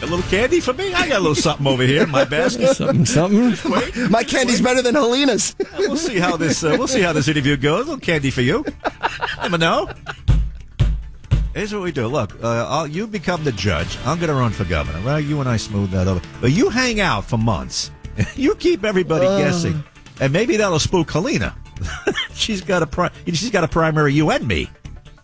A little candy for me? I got a little something over here in my basket. Something. Wait, My candy's better than Helena's. we'll see how this interview goes. A little candy for you. Never know. Here's what we do. Look, you become the judge. I'm going to run for governor. Right? You and I smooth that over. But you hang out for months. You keep everybody guessing, and maybe that'll spook Helena. She's got a primary. You and me.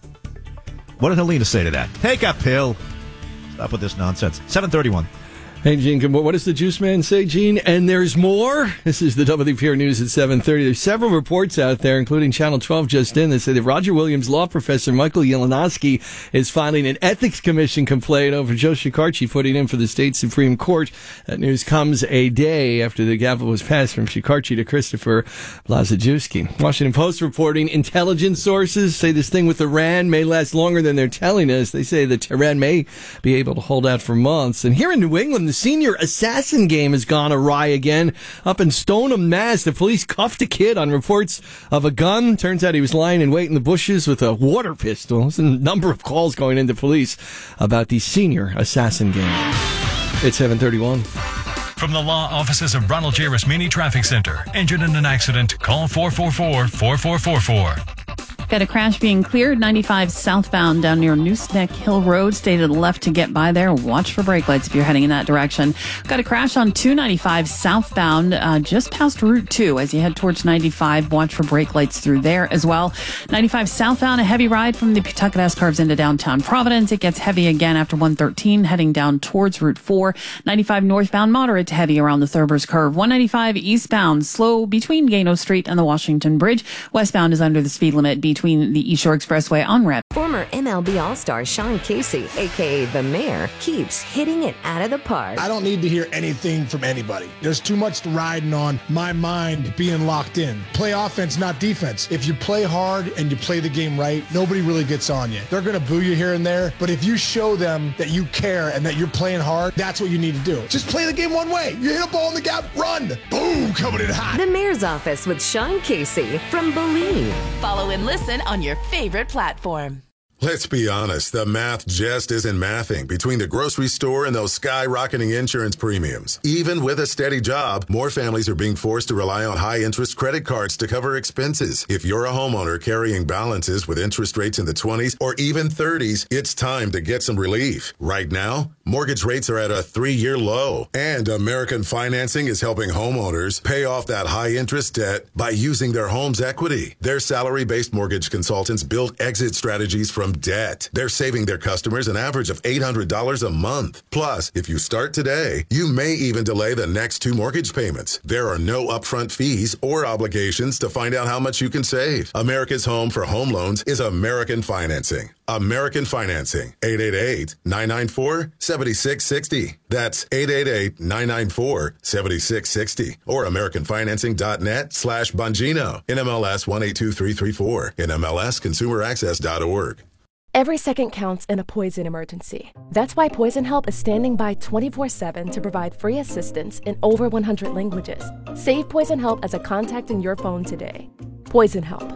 What did Helena say to that? Take a pill. Stop with this nonsense. 7:31. Hey, Gene, what does the juice man say, Gene? And there's more. This is the WPR News at 7:30. There's several reports out there, including Channel 12 just in, that say that Roger Williams law professor Michael Yalanowski is filing an ethics commission complaint over Joe Shekarchi putting in for the state Supreme Court. That news comes a day after the gavel was passed from Shekarchi to Christopher Blazajewski. Washington Post reporting intelligence sources say this thing with Iran may last longer than they're telling us. They say that Iran may be able to hold out for months. And here in New England, the senior assassin game has gone awry again. Up in Stoneham, Mass., the police cuffed a kid on reports of a gun. Turns out he was lying in wait in the bushes with a water pistol. There's a number of calls going into police about the senior assassin game. It's 7:31. From the law offices of Ronald J. Rasmini Traffic Center. Injured in an accident? Call 444-4444. Got a crash being cleared, 95 southbound down near Nooseneck Hill Road. Stay to the left to get by there. Watch for brake lights if you're heading in that direction. Got a crash on 295 southbound, just past Route 2 as you head towards 95. Watch for brake lights through there as well. 95 southbound, a heavy ride from the Pawtucket S-Curves into downtown Providence. It gets heavy again after 113, heading down towards Route 4. 95 northbound, moderate to heavy around the Thurber's Curve. 195 eastbound, slow between Gano Street and the Washington Bridge. Westbound is under the speed limit between the East Shore Expressway on Rev. Former MLB All-Star Sean Casey, a.k.a. The Mayor, keeps hitting it out of the park. I don't need to hear anything from anybody. There's too much riding on my mind being locked in. Play offense, not defense. If you play hard and you play the game right, nobody really gets on you. They're going to boo you here and there, but if you show them that you care and that you're playing hard, that's what you need to do. Just play the game one way. You hit a ball in the gap, run. Boom, coming in hot. The Mayor's Office with Sean Casey from Believe. Follow and listen on your favorite platform. Let's be honest, the math just isn't mathing between the grocery store and those skyrocketing insurance premiums. Even with a steady job, more families are being forced to rely on high-interest credit cards to cover expenses. If you're a homeowner carrying balances with interest rates in the 20s or even 30s, it's time to get some relief. Right now, mortgage rates are at a 3-year low, and American Financing is helping homeowners pay off that high-interest debt by using their home's equity. Their salary-based mortgage consultants build exit strategies from debt. They're saving their customers an average of $800 a month. Plus, if you start today, you may even delay the next 2 mortgage payments. There are no upfront fees or obligations to find out how much you can save. America's home for home loans is American Financing. American Financing. 888-994-7660. That's 888-994-7660. Or AmericanFinancing.net/Bongino. NMLS 182334. NMLSConsumerAccess.org. Every second counts in a poison emergency. That's why Poison Help is standing by 24/7 to provide free assistance in over 100 languages. Save Poison Help as a contact in your phone today. Poison Help.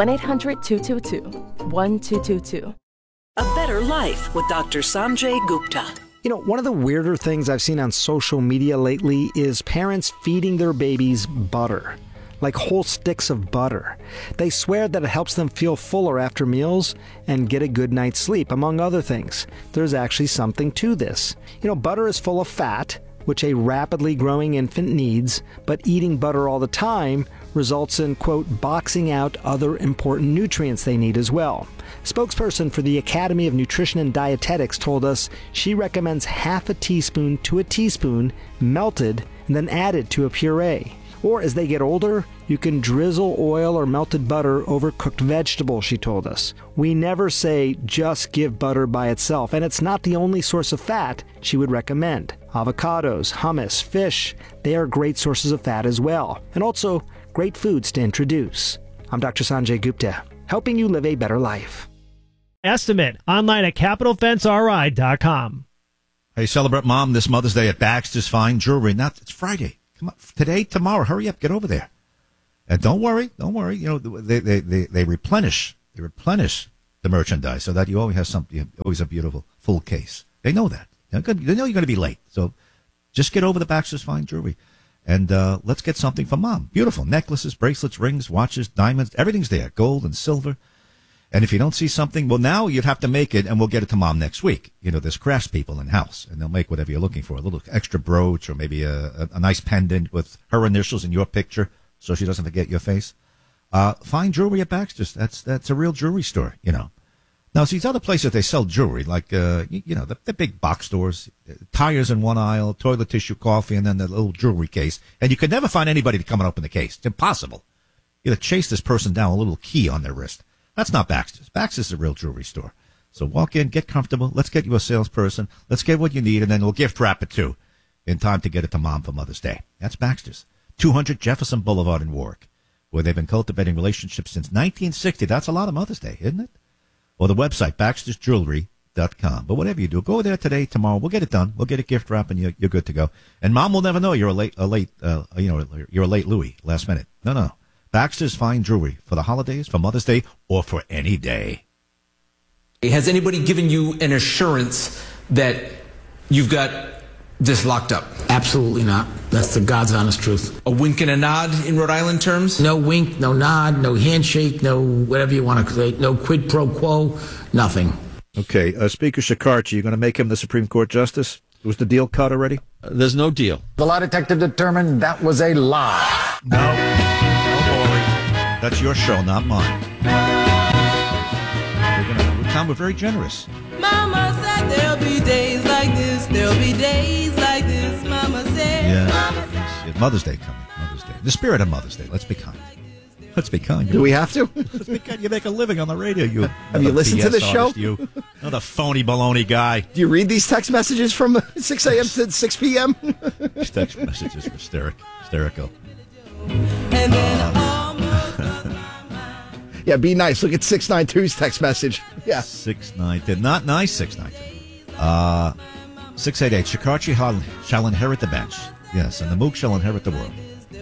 1-800-222-1222. A Better Life with Dr. Sanjay Gupta. You know, one of the weirder things I've seen on social media lately is parents feeding their babies butter. Like whole sticks of butter. They swear that it helps them feel fuller after meals and get a good night's sleep, among other things. There's actually something to this. You know, butter is full of fat, which a rapidly growing infant needs, but eating butter all the time results in, quote, boxing out other important nutrients they need as well. Spokesperson for the Academy of Nutrition and Dietetics told us she recommends half a teaspoon to a teaspoon melted and then added to a puree. Or as they get older, you can drizzle oil or melted butter over cooked vegetables, she told us. We never say just give butter by itself, and it's not the only source of fat she would recommend. Avocados, hummus, fish, they are great sources of fat as well, and also great foods to introduce. I'm Dr. Sanjay Gupta, helping you live a better life. Estimate online at CapitalFenceRI.com. Hey, celebrate Mom this Mother's Day at Baxter's Fine Jewelry. Now, it's Friday. Come on, today, tomorrow, hurry up, get over there. And don't worry. You know, they replenish the merchandise so that you always have something, always a beautiful full case. They know that. They know you're going to be late. So just get over to Baxter's Fine Jewelry. And let's get something for Mom. Beautiful necklaces, bracelets, rings, watches, diamonds. Everything's there, gold and silver. And if you don't see something, well, now you'd have to make it, and we'll get it to Mom next week. There's craftspeople in-house, and they'll make whatever you're looking for, a little extra brooch or maybe a nice pendant with her initials in your picture so she doesn't forget your face. Fine Jewelry at Baxter's. That's a real jewelry store, Now, these other places, they sell jewelry, like, the big box stores, tires in one aisle, toilet tissue, coffee, and then the little jewelry case. And you could never find anybody to come and open the case. It's impossible. You got to chase this person down with a little key on their wrist. That's not Baxter's. Baxter's is a real jewelry store. So walk in, get comfortable. Let's get you a salesperson. Let's get what you need, and then we'll gift wrap it, too, in time to get it to Mom for Mother's Day. That's Baxter's. 200 Jefferson Boulevard in Warwick, where they've been cultivating relationships since 1960. That's a lot of Mother's Day, isn't it? Or the website, baxtersjewelry.com. But whatever you do, go there today, tomorrow. We'll get it done. We'll get a gift wrap, and you're good to go. And Mom will never know you're you're a late Louie, last minute. No. Baxter's Fine Jewelry for the holidays, for Mother's Day, or for any day. Has anybody given you an assurance that you've got this locked up? Absolutely not. That's the God's honest truth. A wink and a nod in Rhode Island terms? No wink, no nod, no handshake, no whatever you want to say, no quid pro quo, nothing. Okay, Speaker Shekarchi, you're going to make him the Supreme Court Justice? Was the deal cut already? There's no deal. The lie detector determined that was a lie. No, that's your show, not mine. We're very generous. Mama said there'll be days like this. There'll be days like this. Mama said. Yeah. Mama Mother's Day coming. Mother's Day. The spirit of Mother's Day. Let's be kind. Let's be kind. Do we have to? Let's be kind. You make a living on the radio. Have you listened to this show? You. Another phony baloney guy. Do you read these text messages from 6 a.m. to 6 p.m.? These text messages are hysterical. And then yeah, be nice. Look at 692's text message. Yeah. 692. Not nice, 692. 688. Shekarchi shall inherit the bench. Yes, and the Mook shall inherit the world.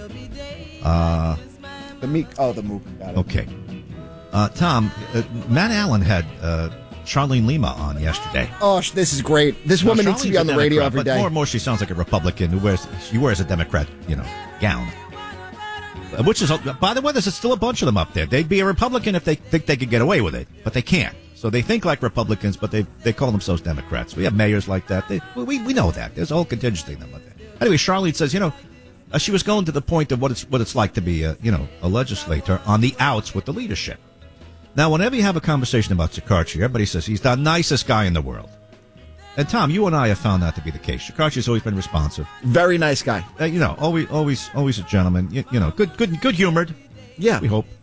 The Mook. Got it. Okay. Tom, Matt Allen had Charlene Lima on yesterday. Oh, this is great. This woman needs to be on the radio every day. But more and more, she sounds like a Republican who wears a Democrat, gown. Which is, by the way, there's still a bunch of them up there. They'd be a Republican if they think they could get away with it, but they can't. So they think like Republicans, but they call themselves Democrats. We have mayors like that. We know that. There's a whole contingency in them like that. Anyway, Charlene says, she was going to the point of what it's like to be a legislator on the outs with the leadership. Now, whenever you have a conversation about Shekarchi, everybody says he's the nicest guy in the world. And Tom, you and I have found that to be the case. Shekarchi's always been responsive. Very nice guy. Always a gentleman. Good humored. Yeah, we hope.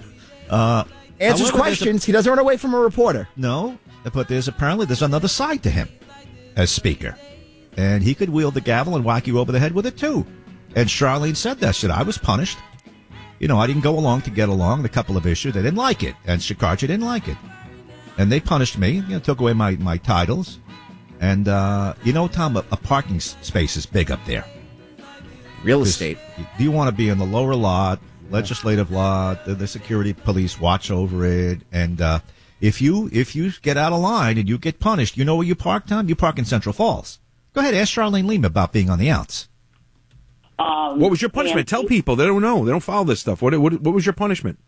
Answers questions. He doesn't run away from a reporter. No, but there's another side to him as speaker, and he could wield the gavel and whack you over the head with it too. And Charlene said that. She said, I was punished. I didn't go along to get along. A couple of issues, they didn't like it, and Shekarchi didn't like it, and they punished me. Took away my titles. And, Tom, a parking space is big up there. Real estate. Do you want to be in the lower lot, legislative lot, the security police watch over it? And if you get out of line and you get punished, you know where you park, Tom? You park in Central Falls. Go ahead, ask Charlene Lima about being on the outs. What was your punishment? Tell people. They don't know. They don't follow this stuff. What was your punishment?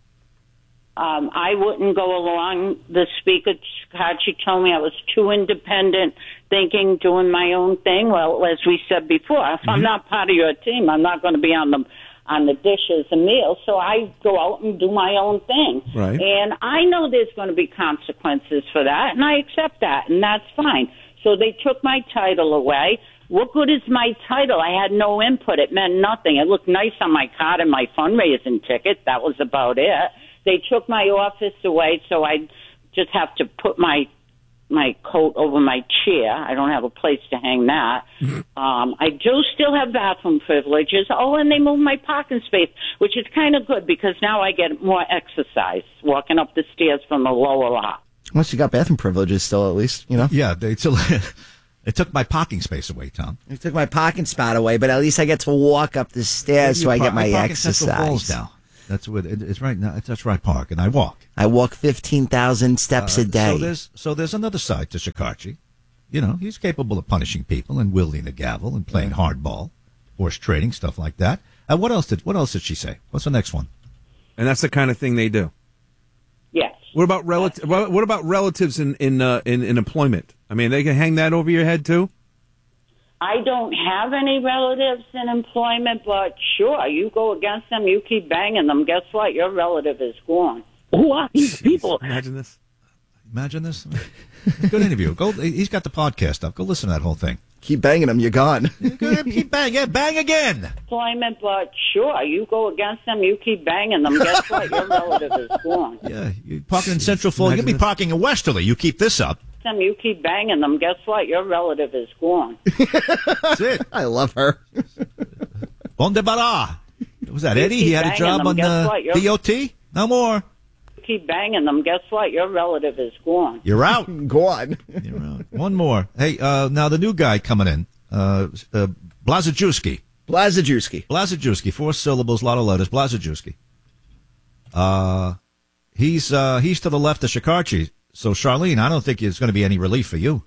I wouldn't go along. The speaker, she told me I was too independent, thinking, doing my own thing. Well, as we said before, if I'm not part of your team, I'm not going to be on the dishes and meals. So I go out and do my own thing. Right. And I know there's going to be consequences for that, and I accept that, and that's fine. So they took my title away. What good is my title? I had no input. It meant nothing. It looked nice on my card and my fundraising ticket. That was about it. They took my office away, so I just have to put my coat over my chair. I don't have a place to hang that. I do still have bathroom privileges. Oh, and they moved my parking space, which is kind of good because now I get more exercise walking up the stairs from the lower lot. Once you got bathroom privileges still, at least, Yeah, it took my parking space away, Tom. It took my parking spot away, but at least I get to walk up the stairs so I get my exercise. Now. That's what it's right now. That's where I park, and I walk. I walk 15,000 steps a day. So there's another side to Shekarchi. he's capable of punishing people and wielding the gavel and playing hardball, horse trading, stuff like that. What else did she say? What's the next one? And that's the kind of thing they do. Yes. What about What about relatives in employment? I mean, they can hang that over your head too. I don't have any relatives in employment, but sure, you go against them, you keep banging them. Guess what? Your relative is gone. Who are these people? Imagine this. Good interview. He's got the podcast up. Go listen to that whole thing. Keep banging them, you're gone. Keep banging. Yeah, bang again. Employment, but sure, you go against them, you keep banging them. Guess what? Your relative is gone. Yeah, you're parking in Central Florida. You'll be parking in Westerly. You keep this up. You keep banging them. Guess what? Your relative is gone. That's it. I love her. Bon débarras. What was that, Eddie? He had a job on DOT? No more. Keep banging them. Guess what? Your relative is gone. You're out. Go on. You're out. One more. Hey, now the new guy coming in, Blazajewski. Blazajewski. 4 syllables, a lot of letters. Blazajewski. He's to the left of Shekarchi. So, Charlene, I don't think it's going to be any relief for you.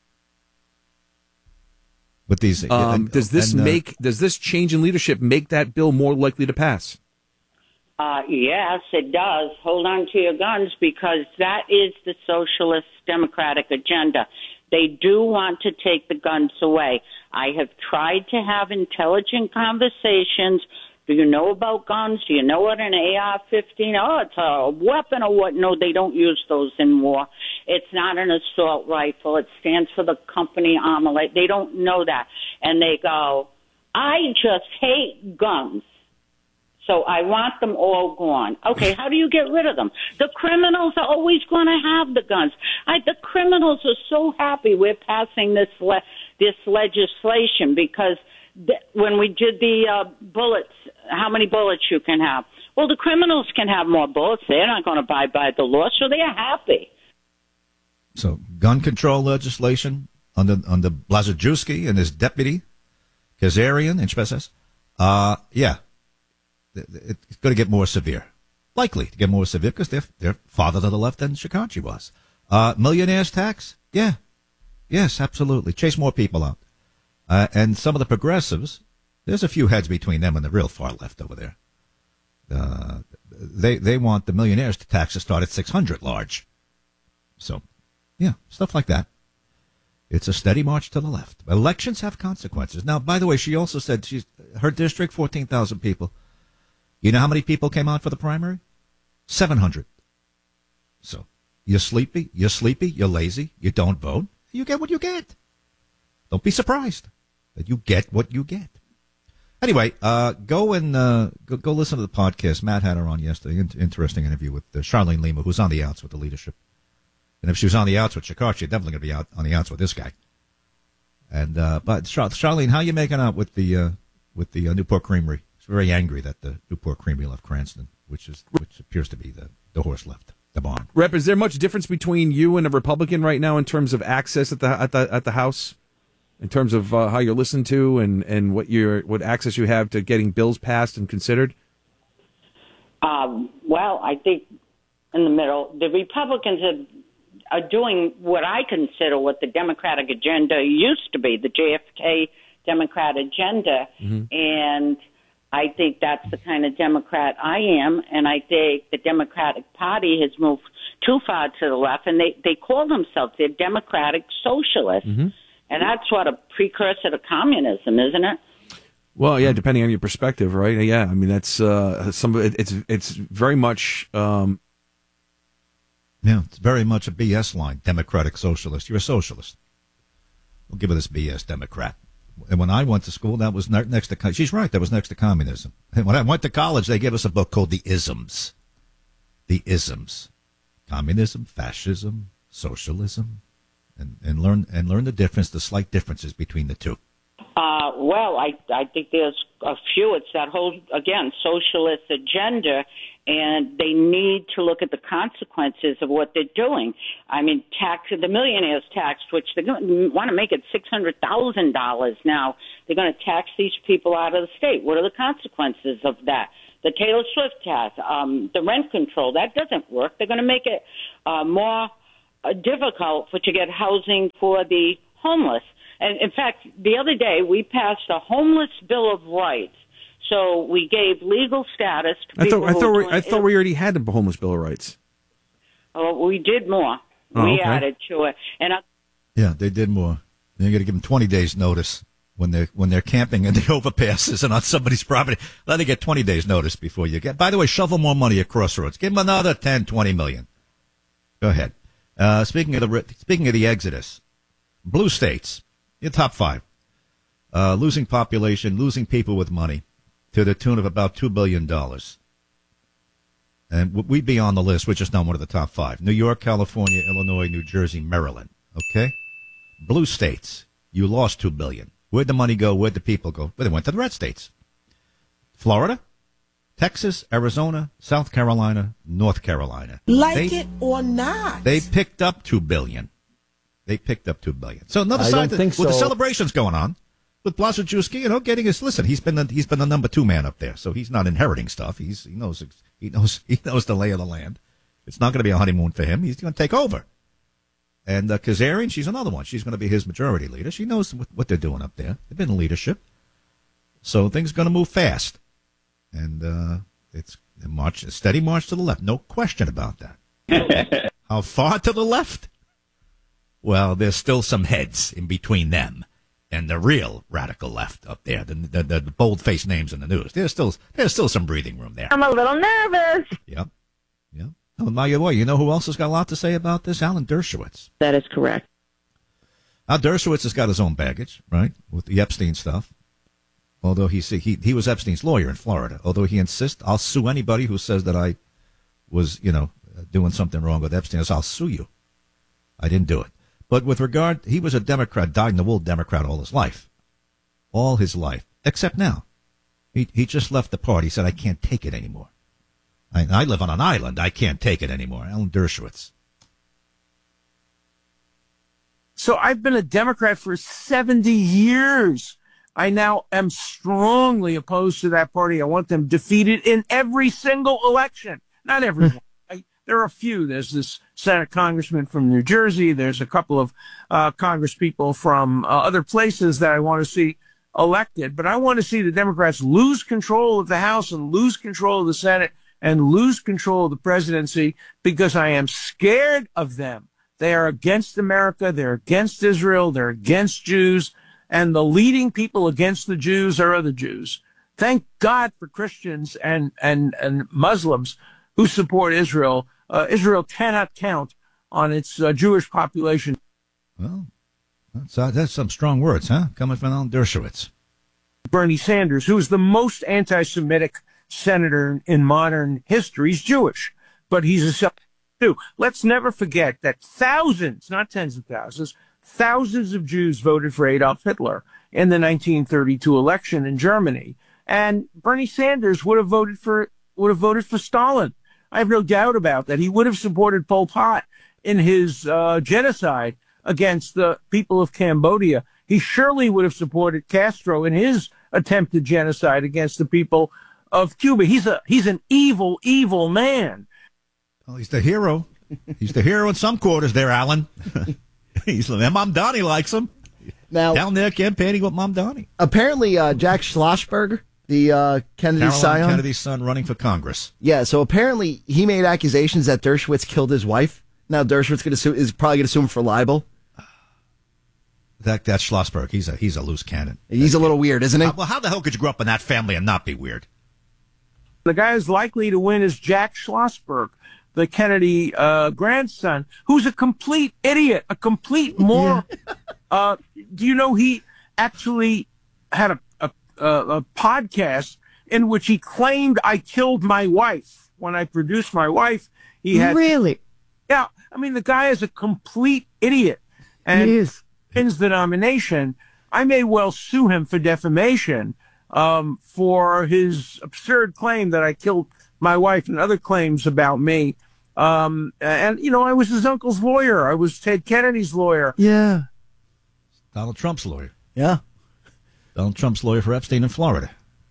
With these, does this change in leadership make that bill more likely to pass? Yes, it does. Hold on to your guns, because that is the socialist democratic agenda. They do want to take the guns away. I have tried to have intelligent conversations. Do you know about guns? Do you know what an AR-15? Oh, it's a weapon or what? No, they don't use those in war. It's not an assault rifle. It stands for the company Armalite. They don't know that. And they go, I just hate guns. So I want them all gone. Okay, how do you get rid of them? The criminals are always going to have the guns. The criminals are so happy we're passing this legislation, because when we did the bullets, how many bullets you can have? Well, the criminals can have more bullets. They're not going to abide by the law, so they're happy. So gun control legislation under Blazajewski and his deputy, Kazarian and Shpezes, yeah. It's going to get more severe. Likely to get more severe because they're farther to the left than Shekarchi was. Millionaires tax? Yeah. Yes, absolutely. Chase more people out. And some of the progressives, there's a few heads between them and the real far left over there. They want the millionaires tax to start at 600 large. So, yeah, stuff like that. It's a steady march to the left. Elections have consequences. Now, by the way, she also said her district, 14,000 people. You know how many people came out for the primary? 700. So, you're sleepy, you're lazy, you don't vote, you get what you get. Don't be surprised that you get what you get. Anyway, go listen to the podcast. Matt had her on yesterday. Interesting interview with Charlene Lima, who's on the outs with the leadership. And if she was on the outs with Shekarchi, she's definitely going to be out on the outs with this guy. And but Charlene, how are you making out with the Newport Creamery? She's very angry that the Newport Creamery left Cranston, which appears to be the horse left the barn. Rep, is there much difference between you and a Republican right now in terms of access at the House, in terms of how you're listened to and what access you have to getting bills passed and considered? Well, I think in the middle, the Republicans are doing what I consider what the Democratic agenda used to be, the JFK Democrat agenda, and I think that's the kind of Democrat I am, and I think the Democratic Party has moved too far to the left, and they call themselves, they're Democratic Socialists, and that's what a precursor to communism, isn't it? Well, yeah, depending on your perspective, right? Yeah, I mean that's it's very much. Yeah, it's very much a BS line. Democratic Socialist. You're a socialist. We'll give her this BS Democrat. And when I went to school, that was next to. She's right. That was next to communism. And when I went to college, they gave us a book called The Isms. The Isms: communism, fascism, socialism, and learn the difference, the slight differences between the two. Well, I think there's a few. It's that whole, again, socialist agenda, and they need to look at the consequences of what they're doing. I mean, the millionaires tax, which they want to make it $600,000 now. They're going to tax these people out of the state. What are the consequences of that? The Taylor Swift tax, the rent control, that doesn't work. They're going to make it more difficult to get housing for the homeless. And in fact, the other day we passed a homeless bill of rights. So we gave legal status to people I thought we already had the homeless bill of rights. Oh, we did more. We added to it, and yeah, they did more. You're going to give them 20 days notice when they're camping in the overpasses and on somebody's property. Let them get 20 days notice before you get. By the way, shovel more money at Crossroads. Give them another 10, 20 million. Go ahead. Speaking of the exodus, blue states, your top 5, losing population, losing people with money to the tune of about $2 billion. And we'd be on the list. We're just not one of the top 5. New York, California, Illinois, New Jersey, Maryland. Okay? Blue states, you lost $2 billion. Where'd the money go? Where'd the people go? Well, they went to the red states. Florida, Texas, Arizona, South Carolina, North Carolina. It or not. They picked up $2 billion. So another side with the celebrations going on. With Blasicki, getting his he's been the number 2 man up there, so he's not inheriting stuff. He knows the lay of the land. It's not going to be a honeymoon for him. He's going to take over. And Kazarian, she's another one. She's going to be his majority leader. She knows what they're doing up there. They've been in leadership, so things are going to move fast. And it's a steady march to the left, no question about that. How far to the left? Well, there's still some heads in between them and the real radical left up there, the bold-faced names in the news. There's still some breathing room there. I'm a little nervous. Yep. Oh, my boy, you know who else has got a lot to say about this? Alan Dershowitz. That is correct. Now, Dershowitz has got his own baggage, right, with the Epstein stuff. Although he was Epstein's lawyer in Florida. Although he insists, I'll sue anybody who says that I was, doing something wrong with Epstein. I'll sue you. I didn't do it. But with regard, he was a Democrat, dyed-in-the-wool Democrat all his life. All his life. Except now. He just left the party. He said, I can't take it anymore. I live on an island. I can't take it anymore. Alan Dershowitz. So I've been a Democrat for 70 years. I now am strongly opposed to that party. I want them defeated in every single election. Not every one. There are a few. There's this Senate congressman from New Jersey. There's a couple of Congress people from other places that I want to see elected. But I want to see the Democrats lose control of the House and lose control of the Senate and lose control of the presidency because I am scared of them. They are against America. They're against Israel. They're against Jews. And the leading people against the Jews are other Jews. Thank God for Christians and Muslims who support Israel. Israel cannot count on its Jewish population. Well, that's some strong words, huh? Coming from Alan Dershowitz. Bernie Sanders, who is the most anti-Semitic senator in modern history, is Jewish, but he's a self too. Let's never forget that thousands, not tens of thousands of Jews voted for Adolf Hitler in the 1932 election in Germany, and Bernie Sanders would have voted for Stalin. I have no doubt about that. He would have supported Pol Pot in his genocide against the people of Cambodia. He surely would have supported Castro in his attempted genocide against the people of Cuba. He's an evil, evil man. Well, he's the hero. He's the hero in some quarters there, Alan. Mamdani likes him. Now, down there campaigning with Mamdani. Apparently, Jack Schlossberg, the Kennedy scion. Kennedy's son running for Congress. Yeah, so apparently he made accusations that Dershowitz killed his wife. Now Dershowitz is probably going to sue him for libel. That's Schlossberg. He's a loose cannon. He's a little weird, isn't he? Well, how the hell could you grow up in that family and not be weird? The guy who's likely to win is Jack Schlossberg, the Kennedy grandson, who's a complete idiot, a complete moron. Yeah. Do you know he actually had a podcast in which he claimed I killed my wife when I produced my wife? He had really, yeah. I mean, the guy is a complete idiot, and he is. Wins the nomination. I may well sue him for defamation for his absurd claim that I killed my wife and other claims about me. And, I was his uncle's lawyer. I was Ted Kennedy's lawyer. Yeah. Donald Trump's lawyer. Yeah. Donald Trump's lawyer for Epstein in Florida.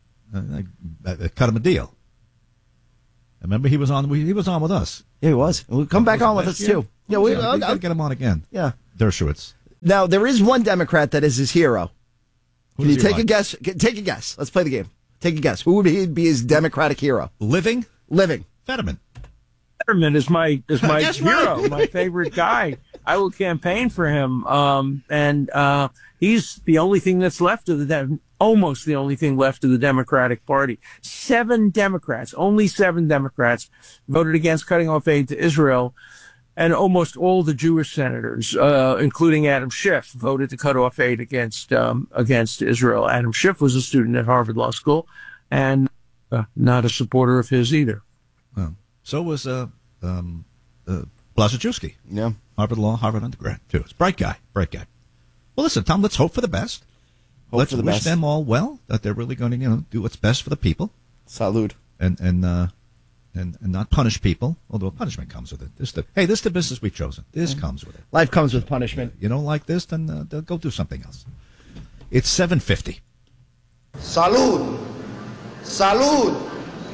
I cut him a deal. Remember, he was on with us. Yeah, he was. We'll come back on with us, too. Yeah, we got to get him on again. Yeah. Dershowitz. Now, there is one Democrat that is his hero. Can you take a guess? Take a guess. Let's play the game. Take a guess. Who would he be his Democratic hero? Living? Fetterman. Fetterman is my That's hero, right. my favorite guy. I will campaign for him. And he's the only thing that's left of almost the only thing left of the Democratic Party. Only 7 Democrats voted against cutting off aid to Israel. And almost all the Jewish senators, including Adam Schiff, voted to cut off aid against Israel. Adam Schiff was a student at Harvard Law School and not a supporter of his either. Well, so was Blazejewski. Yeah. Harvard undergrad, too. It's a bright guy. Well, listen, Tom, let's hope for the best. Let's wish them all well, that they're really going to, do what's best for the people. Salud. And not punish people, although punishment comes with it. This is the business we've chosen. This comes with it. Life comes with punishment. You don't like this, then go do something else. It's 7:50. Salud. Salud.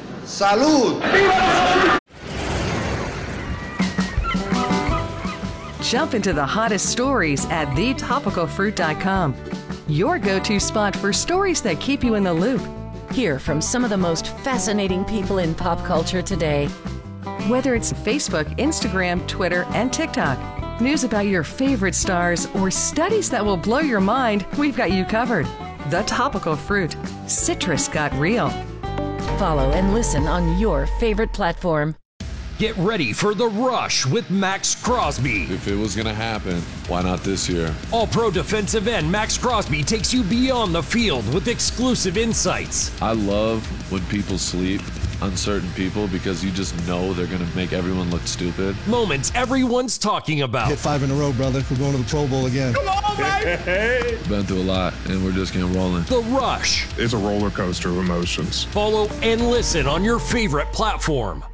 Salud. Jump into the hottest stories at thetopicalfruit.com. Your go-to spot for stories that keep you in the loop. Hear from some of the most fascinating people in pop culture today. Whether it's Facebook, Instagram, Twitter, and TikTok, news about your favorite stars, or studies that will blow your mind, we've got you covered. The Topical Fruit. Citrus got real. Follow and listen on your favorite platform. Get ready for The Rush with Max Crosby. If it was going to happen, why not this year? All-pro defensive end Max Crosby takes you beyond the field with exclusive insights. I love when people sleep on certain people because you just know they're going to make everyone look stupid. Moments everyone's talking about. Hit 5 in a row, brother. We're going to the Pro Bowl again. Come on, baby! Been through a lot, and we're just getting rolling. The Rush. It's a roller coaster of emotions. Follow and listen on your favorite platform.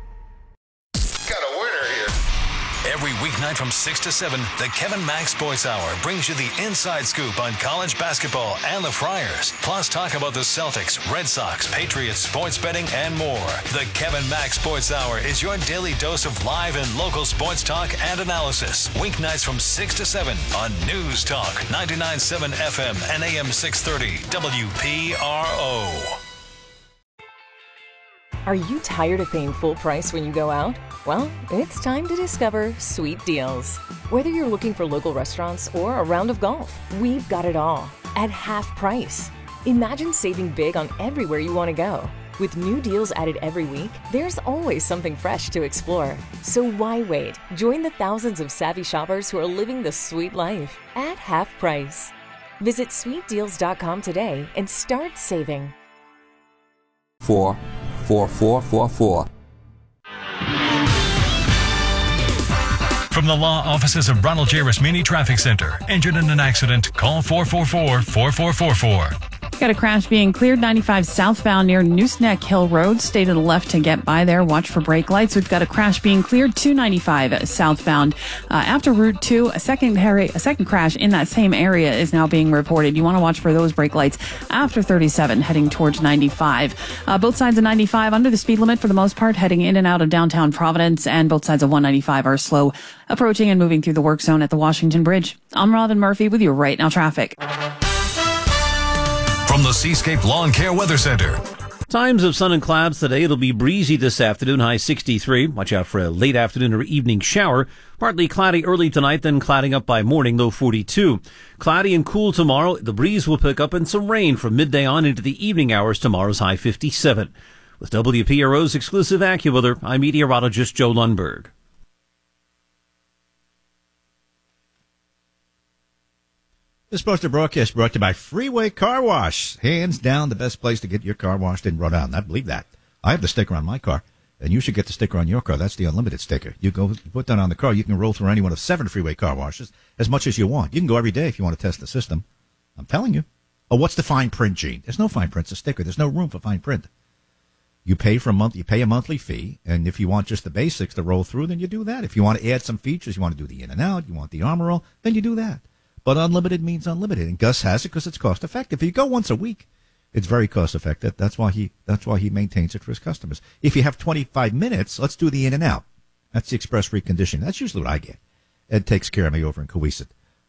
Every weeknight from 6 to 7, the Kevin Max Sports Hour brings you the inside scoop on college basketball and the Friars. Plus talk about the Celtics, Red Sox, Patriots, sports betting, and more. The Kevin Max Sports Hour is your daily dose of live and local sports talk and analysis. Weeknights from 6 to 7 on News Talk 99.7 FM and AM 630 WPRO. Are you tired of paying full price when you go out? Well, it's time to discover Sweet Deals. Whether you're looking for local restaurants or a round of golf, we've got it all at half price. Imagine saving big on everywhere you want to go. With new deals added every week, there's always something fresh to explore. So why wait? Join the thousands of savvy shoppers who are living the sweet life at half price. Visit sweetdeals.com today and start saving. 44444. From the law offices of Ronald J. Rasmini Traffic Center. Injured in an accident? Call 444-4444. Got a crash being cleared 95 southbound near Nooseneck Hill Road. Stay to the left to get by there. Watch for brake lights. We've got a crash being cleared 295 southbound. After Route 2, a second crash in that same area is now being reported. You want to watch for those brake lights after 37 heading towards 95. Both sides of 95 under the speed limit for the most part, heading in and out of downtown Providence, and both sides of 195 are slow approaching and moving through the work zone at the Washington Bridge. I'm Robin Murphy with your Right Now traffic. From the Seascape Lawn Care Weather Center. Times of sun and clouds today. It'll be breezy this afternoon, high 63. Watch out for a late afternoon or evening shower. Partly cloudy early tonight, then clouding up by morning, low 42. Cloudy and cool tomorrow. The breeze will pick up and some rain from midday on into the evening hours. Tomorrow's high 57. With WPRO's exclusive AccuWeather, I'm meteorologist Joe Lundberg. This poster broadcast brought to you by Freeway Car Wash. Hands down, the best place to get your car washed in Rhode Island. I believe that. I have the sticker on my car, and you should get the sticker on your car. That's the unlimited sticker. You put that on the car. You can roll through any one of 7 Freeway Car Washes as much as you want. You can go every day if you want to test the system. I'm telling you. Oh, what's the fine print, Gene? There's no fine print. It's a sticker. There's no room for fine print. You pay for a month. You pay a monthly fee, and if you want just the basics to roll through, then you do that. If you want to add some features, you want to do the in and out, you want the armor roll, then you do that. But unlimited means unlimited, and Gus has it because it's cost effective. If you go once a week, it's very cost effective. That's why he maintains it for his customers. If you have 25 minutes, let's do the in and out. That's the express reconditioning. That's usually what I get. Ed takes care of me over in Cohasset.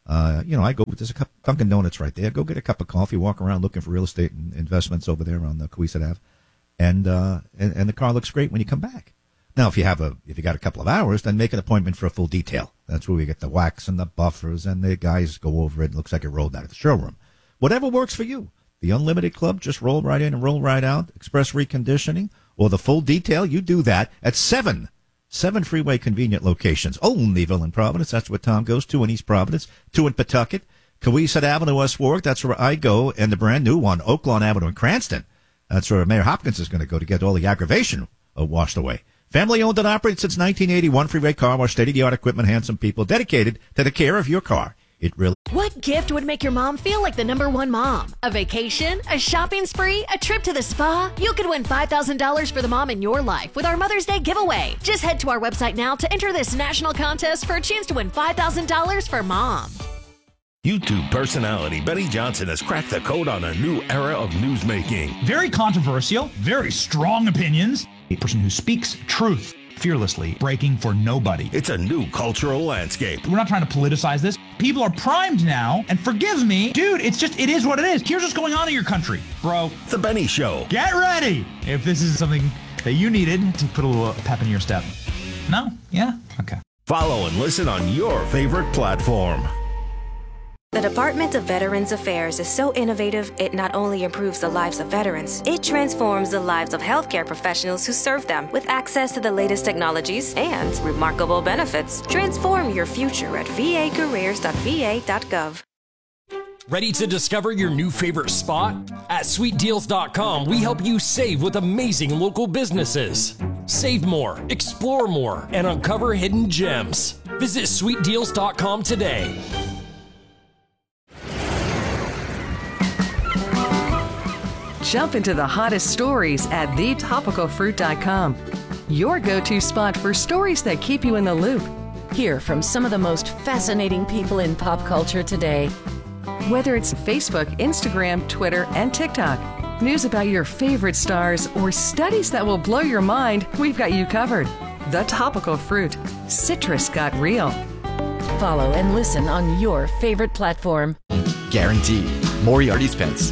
I go, there's a cup Dunkin' Donuts right there. Go get a cup of coffee, walk around looking for real estate and investments over there on the Cohasset Ave. And the car looks great when you come back. Now, if you got a couple of hours, then make an appointment for a full detail. That's where we get the wax and the buffers, and the guys go over it. It looks like it rolled out of the showroom. Whatever works for you. The Unlimited Club, just roll right in and roll right out. Express reconditioning, or the full detail, you do that at 7 freeway convenient locations. Olneyville in Providence, that's where Tom goes. 2 in East Providence, 2 in Pawtucket. Cohasset Avenue, West Warwick, that's where I go. And the brand new one, Oaklawn Avenue in Cranston. That's where Mayor Hopkins is going to go to get all the aggravation washed away. Family owned and operated since 1981. Freeway car wash, state-of-the-art equipment, handsome people dedicated to the care of your car. It really. What gift would make your mom feel like the #1 mom? A vacation? A shopping spree? A trip to the spa? You could win $5,000 for the mom in your life with our Mother's Day giveaway. Just head to our website now to enter this national contest for a chance to win $5,000 for mom. YouTube personality Benny Johnson has cracked the code on a new era of newsmaking. Very controversial, very strong opinions. A person who speaks truth fearlessly, breaking for nobody. It's a new cultural landscape. We're not trying to politicize this. People are primed now, and forgive me, dude, it is what it is. Here's what's going on in your country, bro. The Benny Show. Get ready if this is something that you needed to put a little pep in your step. No? Yeah? Okay. Follow and listen on your favorite platform. The Department of Veterans Affairs is so innovative, it not only improves the lives of veterans, it transforms the lives of healthcare professionals who serve them with access to the latest technologies and remarkable benefits. Transform your future at vacareers.va.gov. Ready to discover your new favorite spot? At SweetDeals.com, we help you save with amazing local businesses. Save more, explore more, and uncover hidden gems. Visit SweetDeals.com today. Jump into the hottest stories at thetopicalfruit.com. Your go-to spot for stories that keep you in the loop. Hear from some of the most fascinating people in pop culture today. Whether it's Facebook, Instagram, Twitter, and TikTok, news about your favorite stars, or studies that will blow your mind, we've got you covered. The Topical Fruit. Citrus got real. Follow and listen on your favorite platform. Guaranteed. Moriarty's Pets.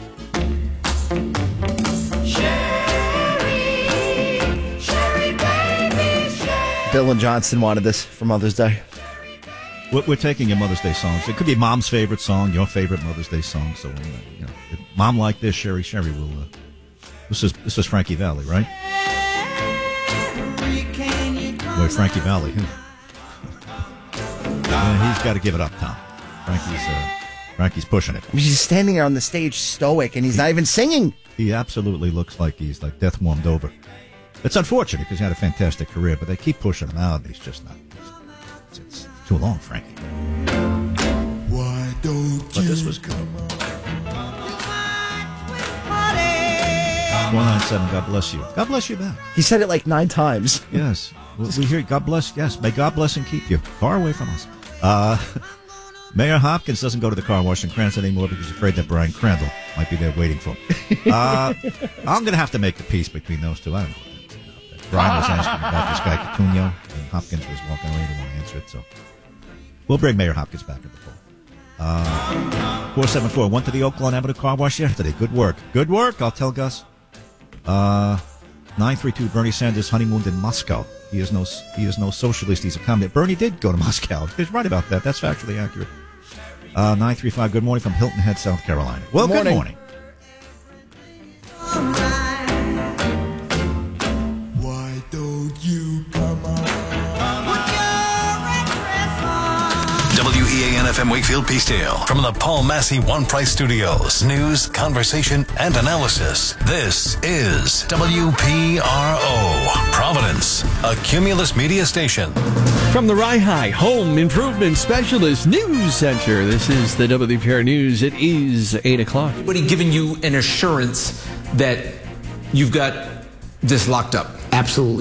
Bill and Johnson wanted this for Mother's Day. We're taking your Mother's Day songs. It could be Mom's favorite song, your favorite Mother's Day song. So, if Mom liked this, Sherry will. This is Frankie Valli, right? Boy, Frankie Valli. He's got to give it up, Tom. Frankie's pushing it. He's standing there on the stage, stoic, and he's not even singing. He absolutely looks like he's like death warmed over. It's unfortunate because he had a fantastic career, but they keep pushing him out. And he's just not. It's too long, Frankie. Why don't but this was good. 197. God bless you. God bless you back. He said it like 9 times. Yes. We hear God bless. Yes. May God bless and keep you far away from us. Mayor Hopkins doesn't go to the car wash in Cranston anymore because he's afraid that Brian Crandall might be there waiting for him. I'm going to have to make the peace between those two. I don't know. Brian was asking about this guy, Coutinho, and Hopkins was walking away. He didn't want to answer it, so we'll bring Mayor Hopkins back in the fall. 474 went to the Oaklawn Avenue car wash yesterday. Good work. Good work, I'll tell Gus. 932 Bernie Sanders honeymooned in Moscow. He is no socialist. He's a communist. Bernie did go to Moscow. He's right about that. That's factually accurate. 935, good morning from Hilton Head, South Carolina. Well, good morning. Why don't you come on? WEAN-FM Wakefield Peacedale. From the Paul Massey One Price Studios. News, conversation, and analysis. This is WPRO. Providence, a Cumulus media station. From the Rye Home Improvement Specialist News Center, this is the WPR News. It is 8 o'clock. Anybody giving you an assurance that you've got this locked up? Absolutely not.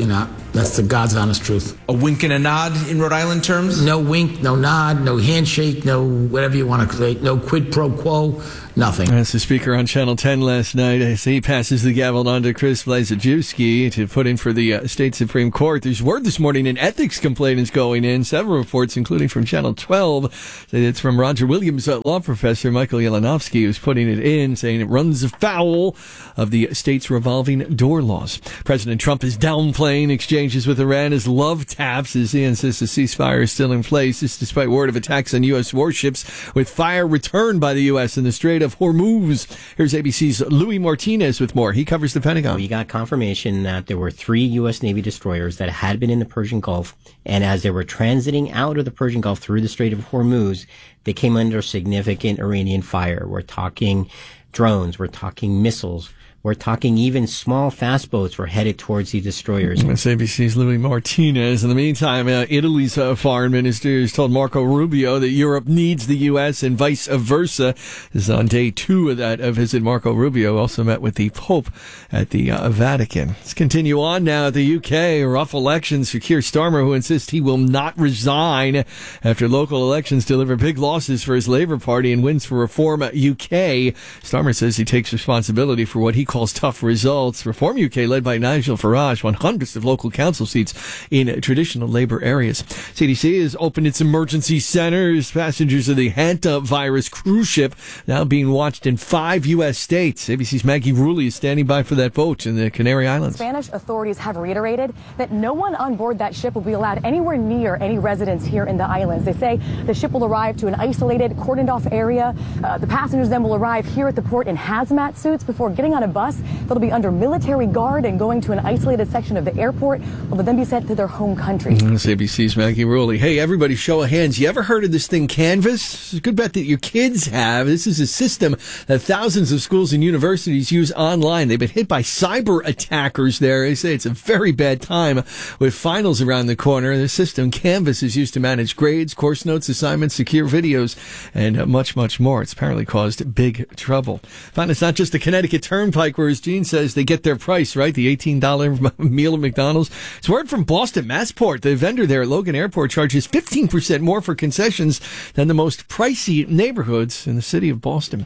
That's the God's honest truth. A wink and a nod in Rhode Island terms? No wink, no nod, no handshake, no whatever you want to say, no quid pro quo, nothing. That's the speaker on Channel 10 last night as he passes the gavel on to Chris Blazejewski to put in for the state Supreme Court. There's word this morning an ethics complaint is going in. Several reports, including from Channel 12. It's from Roger Williams, law professor Michael Yelenovsky, who's putting it in, saying it runs afoul of the state's revolving door laws. President Trump is downplaying exchanges with Iran as love taps as he insists the ceasefire is still in place. This despite word of attacks on U.S. warships with fire returned by the U.S. in the Strait of Hormuz. Here's ABC's Louis Martinez with more. He covers the Pentagon. We got confirmation that there were 3 U.S. Navy destroyers that had been in the Persian Gulf, and as they were transiting out of the Persian Gulf through the Strait of Hormuz, they came under significant Iranian fire. We're talking drones, we're talking missiles, we're talking even small fast boats were headed towards the destroyers. That's ABC's Louis Martinez. In the meantime, Italy's foreign minister has told Marco Rubio that Europe needs the U.S. and vice versa. This is on day 2 of that visit. Marco Rubio also met with the Pope at the Vatican. Let's continue on now at the U.K. Rough elections for Keir Starmer, who insists he will not resign after local elections deliver big losses for his Labour Party and wins for Reform UK. Starmer says he takes responsibility for what he calls tough results. Reform UK, led by Nigel Farage, won hundreds of local council seats in traditional Labour areas. CDC has opened its emergency centers. Passengers of the hantavirus cruise ship now being watched in 5 U.S. states. ABC's Maggie Rulli is standing by for that boat in the Canary Islands. Spanish authorities have reiterated that no one on board that ship will be allowed anywhere near any residents here in the islands. They say the ship will arrive to an isolated, cordoned-off area. The passengers then will arrive here at the port in hazmat suits before getting on a bus. They'll be under military guard and going to an isolated section of the airport. They'll then be sent to their home country. That's ABC's Maggie Rulli. Hey, everybody, show of hands. You ever heard of this thing, Canvas? It's a good bet that your kids have. This is a system that thousands of schools and universities use online. They've been hit by cyber attackers there. They say it's a very bad time with finals around the corner. The system, Canvas, is used to manage grades, course notes, assignments, secure videos, and much, much more. It's apparently caused big trouble. Found it's not just the Connecticut Turnpike where, as Gene says, they get their price, right? The $18 meal at McDonald's. It's word from Boston Massport. The vendor there at Logan Airport charges 15% more for concessions than the most pricey neighborhoods in the city of Boston.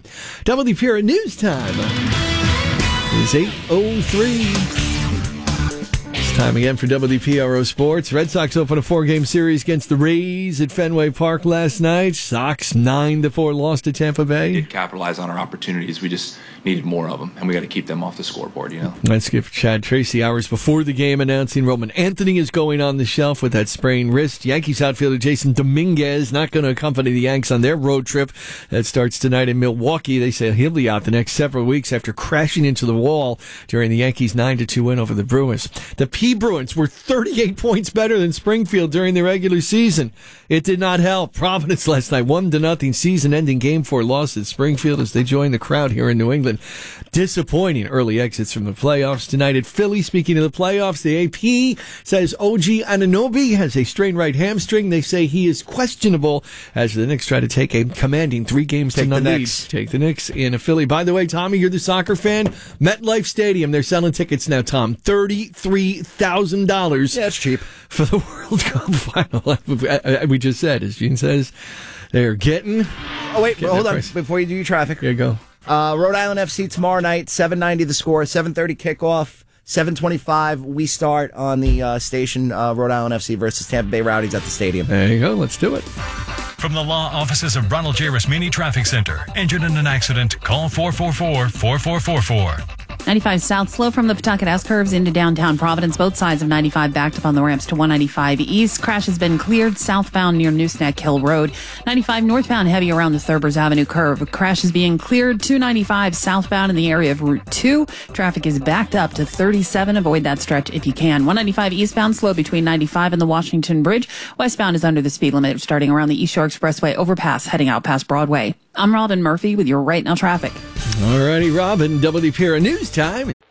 WPR News Time is 8:03. Time again for WPRO Sports. Red Sox open a 4-game series against the Rays at Fenway Park last night. Sox 9-4 lost to Tampa Bay. We did capitalize on our opportunities. We just needed more of them, and we got to keep them off the scoreboard, you know. Let's give Chad Tracy hours before the game announcing Roman Anthony is going on the shelf with that sprained wrist. Yankees outfielder Jason Dominguez not going to accompany the Yanks on their road trip that starts tonight in Milwaukee. They say he'll be out the next several weeks after crashing into the wall during the Yankees' 9-2 win over the Brewers. The Bruins were 38 points better than Springfield during the regular season. It did not help. Providence last night 1-0 season-ending Game 4 loss at Springfield as they join the crowd here in New England. Disappointing early exits from the playoffs tonight at Philly. Speaking of the playoffs, the AP says OG Anunoby has a strained right hamstring. They say he is questionable as the Knicks try to take a commanding 3 games to none lead. Take the Knicks in Philly. By the way, Tommy, you're the soccer fan. MetLife Stadium, they're selling tickets now, Tom. $33,000. Yeah, it's cheap. For the World Cup final. We just said, as Gene says, they're getting... Oh, wait, hold on. Before you do your traffic. Here you go. Rhode Island FC tomorrow night, 7:90 the score, 7:30 kickoff, 7:25 we start on the station, Rhode Island FC versus Tampa Bay Rowdies at the stadium. There you go. Let's do it. From the law offices of Ronald J. Rasmini Traffic Center. Injured in an accident? Call 444-4444. 95 south slow from the Pawtucket S-curves into downtown Providence. Both sides of 95 backed up on the ramps to 195 east. Crash has been cleared southbound near Nooseneck Hill Road. 95 northbound heavy around the Thurbers Avenue curve. Crash is being cleared. 295 southbound in the area of Route 2. Traffic is backed up to 37. Avoid that stretch if you can. 195 eastbound slow between 95 and the Washington Bridge. Westbound is under the speed limit starting around the East Shore Expressway overpass heading out past Broadway. I'm Robin Murphy with your Right Now traffic. All righty, Robin. WPR News Time.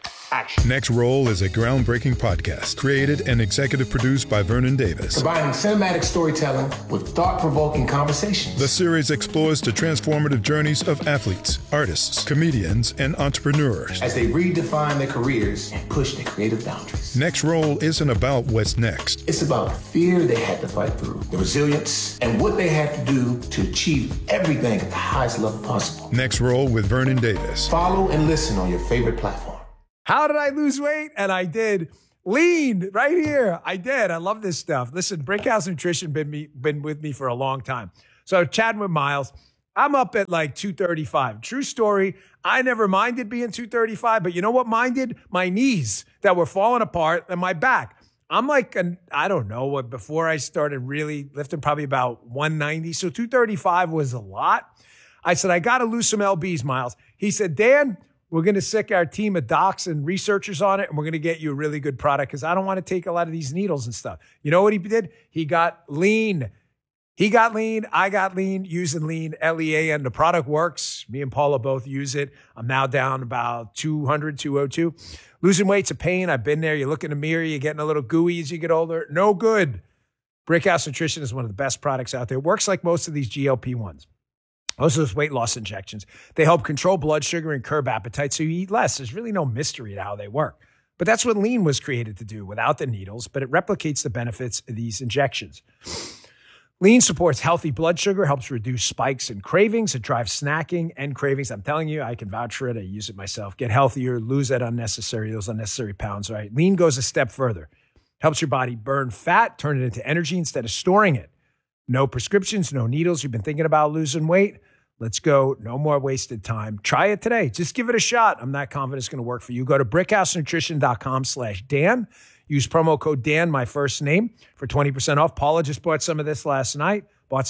Next Roll is a groundbreaking podcast created and executive produced by Vernon Davis. Combining cinematic storytelling with thought-provoking conversations. The series explores the transformative journeys of athletes, artists, comedians, and entrepreneurs as they redefine their careers and push their creative boundaries. Next Roll isn't about what's next. It's about the fear they had to fight through, the resilience, and what they had to do to achieve everything at the highest level possible. Next Roll with Vernon Davis. Follow and listen on your favorite platform. How did I lose weight? And I did. Lean right here. I did. I love this stuff. Listen, Brickhouse Nutrition been with me for a long time. So chatting with Miles, I'm up at like 235. True story. I never minded being 235, but you know what minded? My knees that were falling apart and my back. I'm like, I don't know, before I started really lifting, probably about 190. So 235 was a lot. I said, I got to lose some LBs, Miles. He said, Dan, we're going to sick our team of docs and researchers on it, and we're going to get you a really good product because I don't want to take a lot of these needles and stuff. You know what he did? He got lean. He got lean. I got lean using lean, LEAN. The product works. Me and Paula both use it. I'm now down about 200, 202. Losing weight's a pain. I've been there. You look in the mirror, you're getting a little gooey as you get older. No good. Brickhouse Nutrition is one of the best products out there. It works like most of these GLP-1s. Most of those weight loss injections. They help control blood sugar and curb appetite so you eat less. There's really no mystery to how they work. But that's what lean was created to do without the needles, but it replicates the benefits of these injections. Lean supports healthy blood sugar, helps reduce spikes and cravings. It drives snacking and cravings. I'm telling you, I can vouch for it. I use it myself. Get healthier, lose those unnecessary pounds, right? Lean goes a step further. Helps your body burn fat, turn it into energy instead of storing it. No prescriptions, no needles. You've been thinking about losing weight? Let's go. No more wasted time. Try it today. Just give it a shot. I'm not confident it's going to work for you. Go to brickhousenutrition.com/Dan. Use promo code Dan, my first name, for 20% off. Paula just bought some of this last night.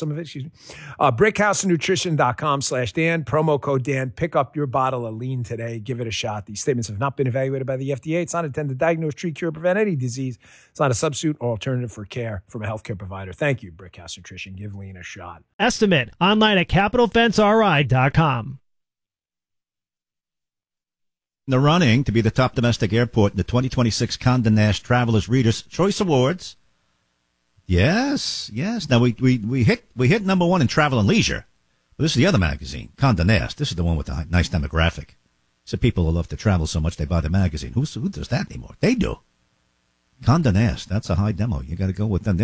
Brickhousenutrition.com/Dan. Promo code Dan. Pick up your bottle of lean today. Give it a shot. These statements have not been evaluated by the FDA. It's not intended to diagnose, treat, cure, or prevent any disease. It's not a substitute or alternative for care from a healthcare provider. Thank you, Brickhouse Nutrition. Give lean a shot. Estimate online at CapitalFenceRI.com. The running to be the top domestic airport in the 2026 Condé Nast Travelers Readers' Choice Awards. Yes. Now we hit number one in Travel and Leisure. But this is the other magazine, Condé Nast. This is the one with the nice demographic. So people who love to travel so much they buy the magazine. Who does that anymore? They do. Condé Nast. That's a high demo. You got to go with them.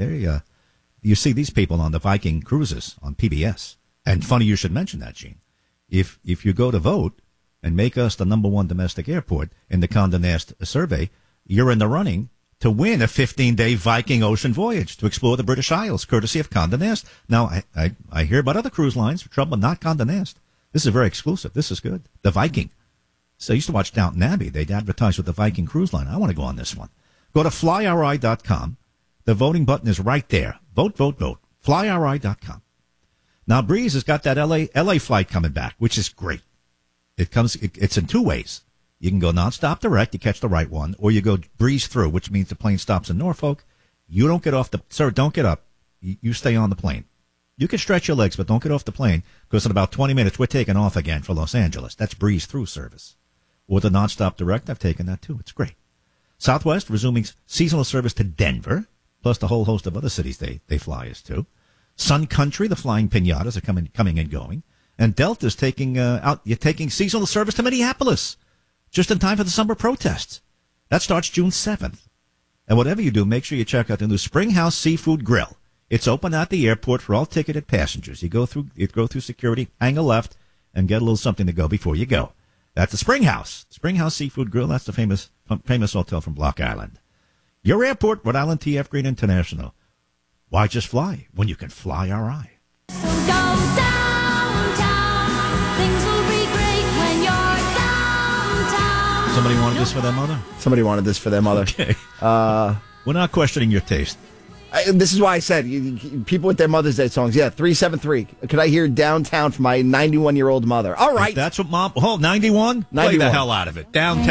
You see these people on the Viking cruises on PBS. And funny you should mention that, Gene. If you go to vote and make us the number one domestic airport in the Condé Nast survey, you're in the running to win a 15-day Viking ocean voyage to explore the British Isles, courtesy of Condé Nast. Now, I hear about other cruise lines for trouble, not Condé Nast. This is very exclusive. This is good. The Viking. So I used to watch Downton Abbey. They'd advertise with the Viking cruise line. I want to go on this one. Go to flyri.com. The voting button is right there. Vote, vote, vote. Flyri.com. Now, Breeze has got that LA flight coming back, which is great. It's in two ways. You can go nonstop direct, you catch the right one, or you go breeze through, which means the plane stops in Norfolk. You don't get off don't get up. You stay on the plane. You can stretch your legs, but don't get off the plane, because in about 20 minutes, we're taking off again for Los Angeles. That's breeze through service. Or the nonstop direct, I've taken that too. It's great. Southwest resuming seasonal service to Denver, plus the whole host of other cities they fly us to. Sun Country, the Flying Pinatas are coming and going. And Delta's taking seasonal service to Minneapolis, just in time for the summer protests. That starts June 7th. And whatever you do, make sure you check out the new Springhouse Seafood Grill. It's open at the airport for all ticketed passengers. You go through security, hang a left, and get a little something to go before you go. That's the Springhouse Seafood Grill. That's the famous hotel from Block Island. Your airport, Rhode Island TF Green International. Why just fly when you can fly RI? So go downtown. Things will be great when you're downtown. Somebody wanted this for their mother? Somebody wanted this for their mother. Okay. We're not questioning your taste. This is why I said people with their Mother's Day songs. Yeah, 373. Could I hear Downtown from my 91-year-old mother? All right. If that's what Mom. Oh, 91? 91. Play the hell out of it. Downtown.